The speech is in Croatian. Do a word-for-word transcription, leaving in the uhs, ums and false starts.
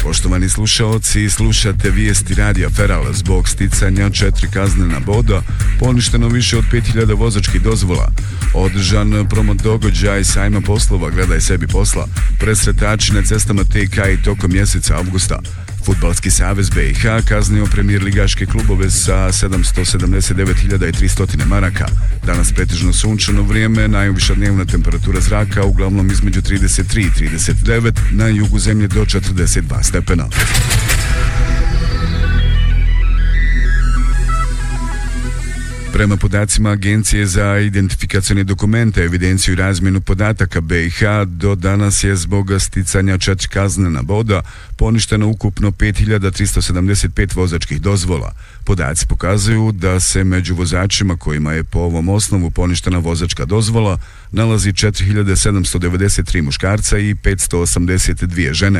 Poštovani slušaoci, slušate vijesti Radija Feral. Zbog sticanja četiri kaznena boda poništeno više od pet hiljada vozačkih dozvola. Održan promo događaj sajma poslova Gledaj sebi posla. Presretači na cestama T K i tokom mjeseca avgusta. Fudbalski savez B i H kaznio premijer ligaške klubove sa sedamsto sedamdeset devet hiljada tristo maraka. Danas pretežno sunčano vrijeme, najviša dnevna temperatura zraka uglavnom između trideset tri i trideset devet, na jugu zemlje do četrdeset dva stepena. Prema podacima Agencije za identifikacione dokumente, evidenciju i razmjenu podataka B i H, do danas je zbog sticanja četiri kaznena boda poništeno ukupno pet hiljada tristo sedamdeset pet vozačkih dozvola. Podaci pokazuju da se među vozačima kojima je po ovom osnovu poništena vozačka dozvola nalazi četiri hiljade sedamsto devedeset tri muškarca i petsto osamdeset dvije žene.